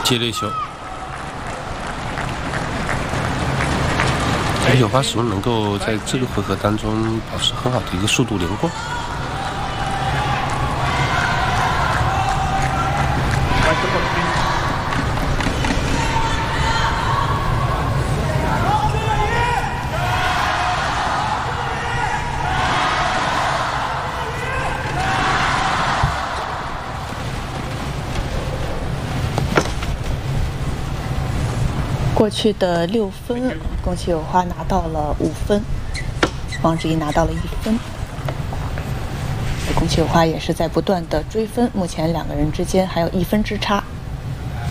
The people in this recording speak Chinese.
接力球。有花使用能够在这个回合当中保持很好的一个速度连贯。 过去的6分，宫崎有花拿到了5分，王子怡拿到了1分。宫崎有花也是在不断的追分，目前2个人之间还有1分之差。